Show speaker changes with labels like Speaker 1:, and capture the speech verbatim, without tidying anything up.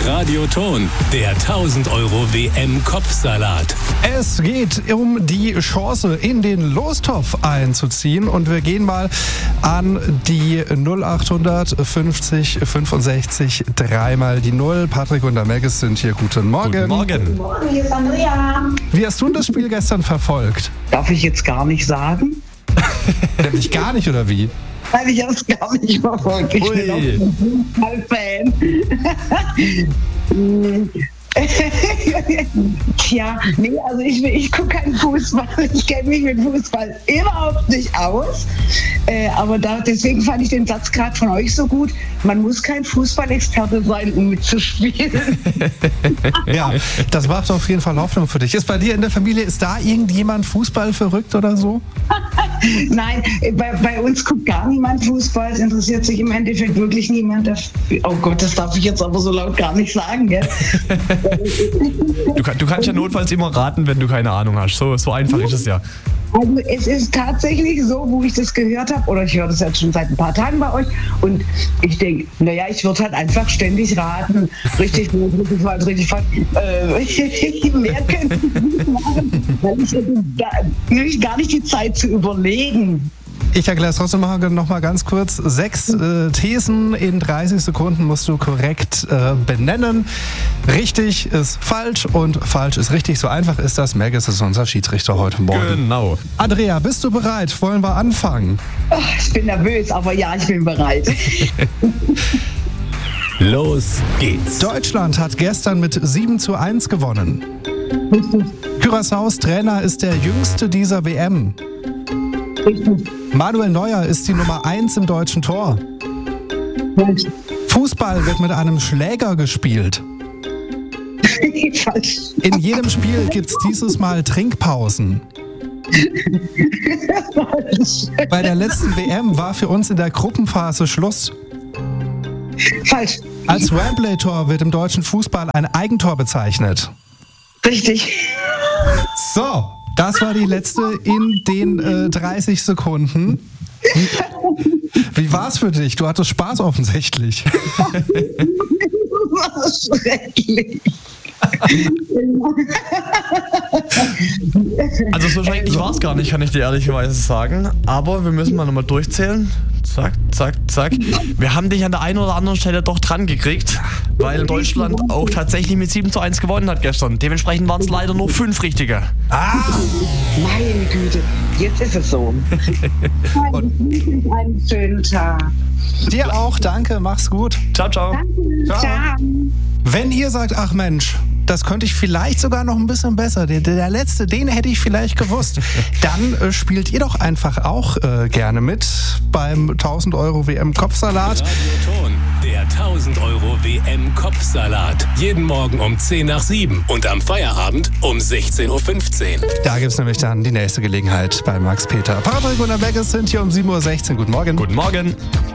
Speaker 1: Radioton, der tausend Euro W M-Kopfsalat.
Speaker 2: Es geht um die Chance, in den Lostopf einzuziehen. Und wir gehen mal an die null acht fünfzig fünfundsechzig dreimal die null. Patrick und der Megis sind hier. Guten Morgen.
Speaker 3: Guten Morgen.
Speaker 4: Guten Morgen, hier ist Andrea.
Speaker 2: Wie hast du das Spiel gestern verfolgt?
Speaker 4: Darf ich jetzt gar nicht sagen?
Speaker 2: Nämlich gar nicht, oder wie?
Speaker 4: Nein, ich habe es gar nicht verfolgt. Ich
Speaker 3: Ui.
Speaker 4: bin auch ein Fußballfan. Tja, nee, also ich, ich gucke keinen Fußball. Ich kenne mich mit Fußball überhaupt nicht aus. Äh, aber da, deswegen fand ich den Satz gerade von euch so gut. Man muss kein Fußballexperte sein, um mitzuspielen.
Speaker 2: Ja, das macht auf jeden Fall Hoffnung für dich. Ist bei dir in der Familie, ist da irgendjemand Fußball verrückt oder so?
Speaker 4: Nein, bei, bei uns guckt gar niemand Fußball. Es interessiert sich im Endeffekt wirklich niemand dafür. Oh Gott, das darf ich jetzt aber so laut gar nicht sagen, gell?
Speaker 3: Du, kann, du kannst ja notfalls immer raten, wenn du keine Ahnung hast. So, so einfach ist es ja.
Speaker 4: Also es ist tatsächlich so, wo ich das gehört habe, oder ich höre das jetzt schon seit ein paar Tagen bei euch, und ich denke, naja, ich würde halt einfach ständig raten. Richtig gut, richtig falsch, richtig falsch. Äh, mehr könnte ich nicht machen, weil ich da, nämlich gar nicht die Zeit zu überlegen.
Speaker 2: Ich erkläre es trotzdem noch mal ganz kurz. Sechs äh, Thesen in dreißig Sekunden musst du korrekt äh, benennen. Richtig ist falsch und falsch ist richtig. So einfach ist das. Megis ist unser Schiedsrichter heute Morgen.
Speaker 3: Genau.
Speaker 2: Andrea, bist du bereit? Wollen wir anfangen?
Speaker 4: Oh, ich bin nervös, aber ja, ich bin bereit.
Speaker 1: Los geht's.
Speaker 2: Deutschland hat gestern mit sieben zu eins gewonnen. Curaçaos Trainer ist der jüngste dieser W M. Manuel Neuer ist die Nummer eins im deutschen Tor. Fußball wird mit einem Schläger gespielt.
Speaker 4: Falsch.
Speaker 2: In jedem Spiel gibt es dieses Mal Trinkpausen.
Speaker 4: Falsch.
Speaker 2: Bei der letzten W M war für uns in der Gruppenphase Schluss.
Speaker 4: Falsch.
Speaker 2: Als Wembley-Tor wird im deutschen Fußball ein Eigentor bezeichnet.
Speaker 4: Richtig.
Speaker 2: So, das war die letzte in den äh, dreißig Sekunden. Wie, wie war's für dich? Du hattest Spaß offensichtlich.
Speaker 4: Das war schrecklich.
Speaker 3: Also so schrecklich war es gar nicht, kann ich dir ehrlicherweise sagen. Aber wir müssen mal nochmal durchzählen. Zack, zack, zack. Wir haben dich an der einen oder anderen Stelle doch dran gekriegt, weil Deutschland auch tatsächlich mit sieben zu eins gewonnen hat gestern. Dementsprechend waren es leider nur fünf richtige.
Speaker 2: Ah!
Speaker 4: Meine Güte, jetzt ist es so. Einen schönen Tag.
Speaker 2: Dir auch, danke, mach's gut.
Speaker 3: Ciao, ciao.
Speaker 2: Ciao.
Speaker 4: Ciao.
Speaker 2: Wenn ihr sagt, ach Mensch, das könnte ich vielleicht sogar noch ein bisschen besser, der, der letzte, den hätte ich vielleicht gewusst, dann äh, spielt ihr doch einfach auch äh, gerne mit beim tausend Euro W M-Kopfsalat.
Speaker 1: Radioton, der tausend Euro W M-Kopfsalat. Jeden Morgen um zehn nach sieben und am Feierabend um sechzehn Uhr fünfzehn.
Speaker 2: Da gibt's nämlich dann die nächste Gelegenheit bei Max Peter. Patrick und der Megis sind hier um sieben Uhr sechzehn. Guten Morgen.
Speaker 3: Guten Morgen.